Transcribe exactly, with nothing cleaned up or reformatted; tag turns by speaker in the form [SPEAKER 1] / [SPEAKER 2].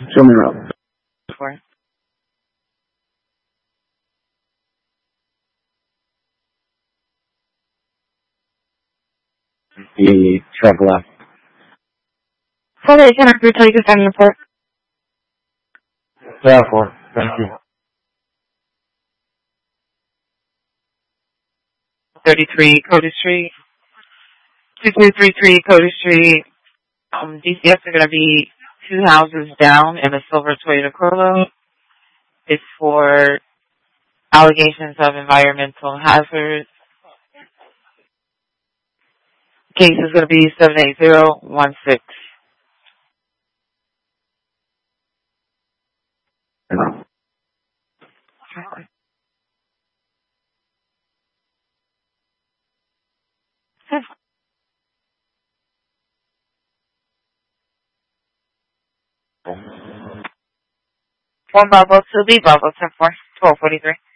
[SPEAKER 1] Show me around.
[SPEAKER 2] Four.
[SPEAKER 1] The truck left.
[SPEAKER 2] Sorry, can I tell you to send the report?
[SPEAKER 1] Yeah, four. Thank you.
[SPEAKER 2] thirty-three Cody Street. two two three three Cody Street. Um, D C F are going to be two houses down in a silver Toyota Corolla. It's for allegations of environmental hazards. Case is going to be seven eight zero one six. One Bravo, two B Bravo, ten four, twelve forty-three.